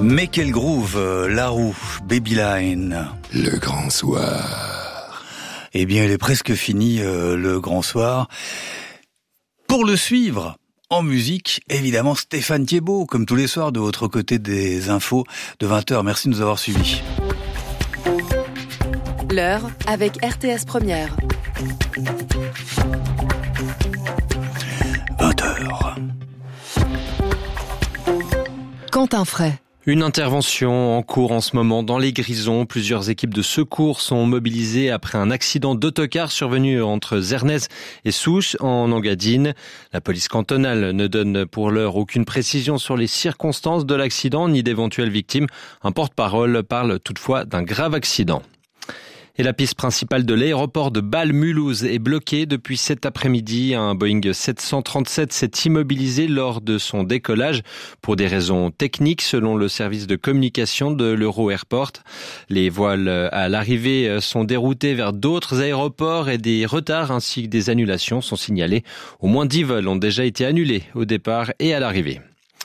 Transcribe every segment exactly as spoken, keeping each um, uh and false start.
Mais quel groove, La Roue, Babyline. Le grand soir. Eh bien, il est presque fini, euh, le grand soir. Pour le suivre en musique, évidemment, Stéphane Thiebaud, comme tous les soirs, de l'autre côté des infos de vingt heures. Merci de nous avoir suivis. L'heure avec R T S Première. vingt heures. Quentin Fray. Une intervention en cours en ce moment dans les Grisons. Plusieurs équipes de secours sont mobilisées après un accident d'autocar survenu entre Zernez et Souches en Engadine. La police cantonale ne donne pour l'heure aucune précision sur les circonstances de l'accident ni d'éventuelles victimes. Un porte-parole parle toutefois d'un grave accident. Et la piste principale de l'aéroport de Bâle-Mulhouse est bloquée depuis cet après-midi. Un Boeing sept cent trente-sept s'est immobilisé lors de son décollage pour des raisons techniques selon le service de communication de l'Euro Airport. Les voiles à l'arrivée sont déroutés vers d'autres aéroports et des retards ainsi que des annulations sont signalés. Au moins dix vols ont déjà été annulés au départ et à l'arrivée.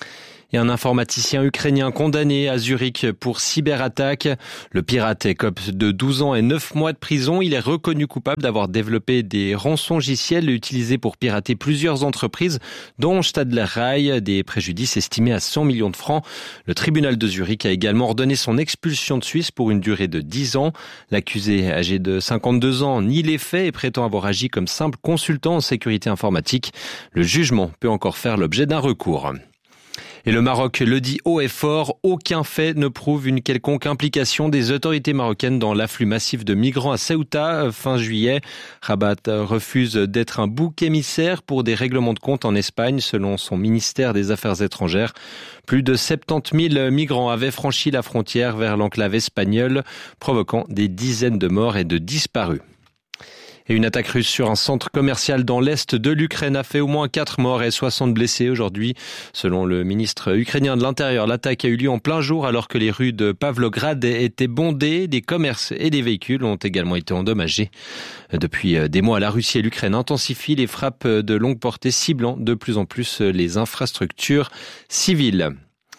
Et un informaticien ukrainien condamné à Zurich pour cyberattaque. Le pirate écope de douze ans et neuf mois de prison. Il est reconnu coupable d'avoir développé des rançongiciels utilisés pour pirater plusieurs entreprises, dont Stadler Rail, des préjudices estimés à cent millions de francs. Le tribunal de Zurich a également ordonné son expulsion de Suisse pour une durée de dix ans. L'accusé, âgé de cinquante-deux ans, nie les faits et prétend avoir agi comme simple consultant en sécurité informatique. Le jugement peut encore faire l'objet d'un recours. Et le Maroc le dit haut et fort, aucun fait ne prouve une quelconque implication des autorités marocaines dans l'afflux massif de migrants à Ceuta fin juillet. Rabat refuse d'être un bouc émissaire pour des règlements de compte en Espagne, selon son ministère des Affaires étrangères. Plus de soixante-dix mille migrants avaient franchi la frontière vers l'enclave espagnole, provoquant des dizaines de morts et de disparus. Et une attaque russe sur un centre commercial dans l'est de l'Ukraine a fait au moins quatre morts et soixante blessés aujourd'hui. Selon le ministre ukrainien de l'Intérieur, l'attaque a eu lieu en plein jour alors que les rues de Pavlograd étaient bondées. Des commerces et des véhicules ont également été endommagés. Depuis des mois, la Russie et l'Ukraine intensifient les frappes de longue portée, ciblant de plus en plus les infrastructures civiles.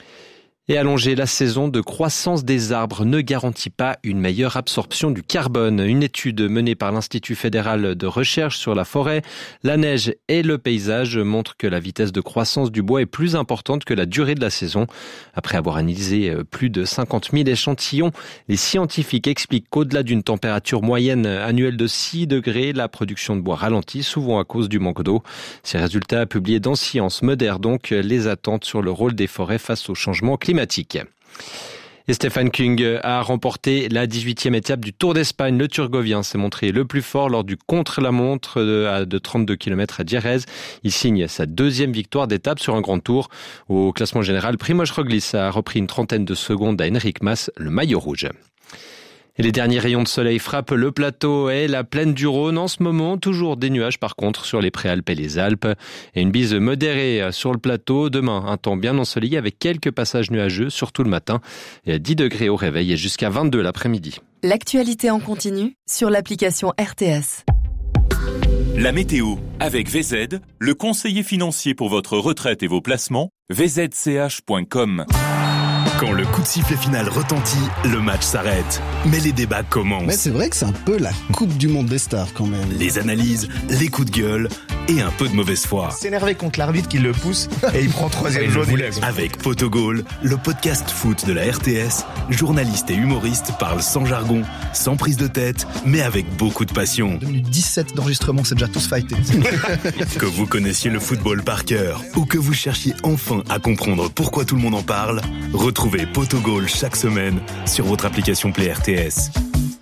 Et allonger la saison de croissance des arbres ne garantit pas une meilleure absorption du carbone. Une étude menée par l'Institut fédéral de recherche sur la forêt, la neige et le paysage montre que la vitesse de croissance du bois est plus importante que la durée de la saison. Après avoir analysé plus de cinquante mille échantillons, les scientifiques expliquent qu'au-delà d'une température moyenne annuelle de six degrés, la production de bois ralentit, souvent à cause du manque d'eau. Ces résultats publiés dans Science modèrent donc les attentes sur le rôle des forêts face au changement climatique. Et Stefan Küng a remporté la dix-huitième étape du Tour d'Espagne. Le Turgovien s'est montré le plus fort lors du contre-la-montre de, de trente-deux kilomètres à Jerez. Il signe sa deuxième victoire d'étape sur un grand tour. Au classement général, Primož Roglič a repris une trentaine de secondes à Enric Mas, le maillot rouge. Et les derniers rayons de soleil frappent le plateau et la plaine du Rhône en ce moment. Toujours des nuages par contre sur les Préalpes et les Alpes. Et une bise modérée sur le plateau. Demain, un temps bien ensoleillé avec quelques passages nuageux, surtout le matin. Et dix degrés au réveil et jusqu'à vingt-deux l'après-midi. L'actualité en continu sur l'application R T S. La météo avec V Z, le conseiller financier pour votre retraite et vos placements, v z c h point com. Quand le coup de sifflet final retentit, le match s'arrête. Mais les débats commencent. Mais c'est vrai que c'est un peu la Coupe du Monde des stars quand même. Les analyses, les coups de gueule et un peu de mauvaise foi. S'énerver contre l'arbitre qui le pousse et il prend troisième jaune. Avec Potogol, le podcast foot de la R T S, journalistes et humoristes parlent sans jargon, sans prise de tête, mais avec beaucoup de passion. deux minutes dix-sept d'enregistrement, c'est déjà tous fightés. Que vous connaissiez le football par cœur ou que vous cherchiez enfin à comprendre pourquoi tout le monde en parle, retrouvez Potogol chaque semaine sur votre application Play R T S.